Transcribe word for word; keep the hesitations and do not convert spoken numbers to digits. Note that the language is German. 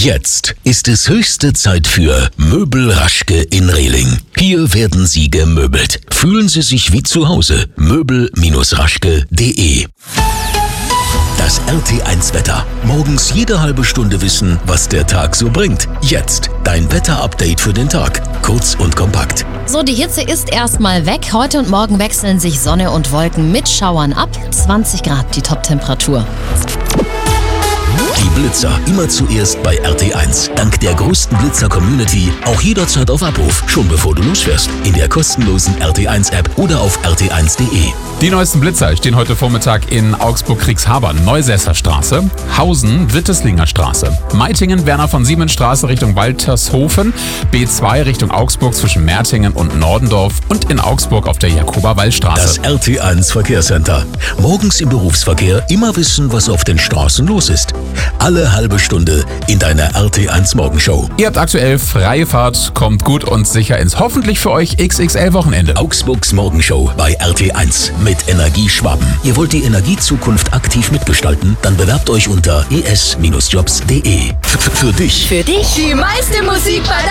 Jetzt ist es höchste Zeit für Möbel Raschke in Rehling. Hier werden Sie gemöbelt. Fühlen Sie sich wie zu Hause. möbel Raschke punkt de. Das R T eins Wetter. Morgens jede halbe Stunde wissen, was der Tag so bringt. Jetzt dein Wetter-Update für den Tag. Kurz und kompakt. So, die Hitze ist erstmal weg. Heute und morgen wechseln sich Sonne und Wolken mit Schauern ab. zwanzig Grad die Top-Temperatur. Die Blitzer immer zuerst bei R T eins. Dank der größten Blitzer-Community auch jederzeit auf Abruf, schon bevor du losfährst. In der kostenlosen R T eins App oder auf r t eins punkt de. Die neuesten Blitzer stehen heute Vormittag in Augsburg-Kriegshabern, Neusässer Straße, Hausen, Witteslinger Straße, Meitingen, Werner von Siemens Straße Richtung Waltershofen, B zwei Richtung Augsburg zwischen Mertingen und Nordendorf und in Augsburg auf der Jakoba-Wall-Straße. Das R T eins Verkehrscenter. Morgens im Berufsverkehr immer wissen, was auf den Straßen los ist. Alle halbe Stunde in deiner R T eins Morgenshow. Ihr habt aktuell freie Fahrt, kommt gut und sicher ins hoffentlich für euch X X L-Wochenende. Augsburgs Morgenshow bei R T eins mit Energie Schwaben. Ihr wollt die Energiezukunft aktiv mitgestalten? Dann bewerbt euch unter e s Bindestrich jobs punkt de. F- Für dich. Für dich Die meiste Musik bei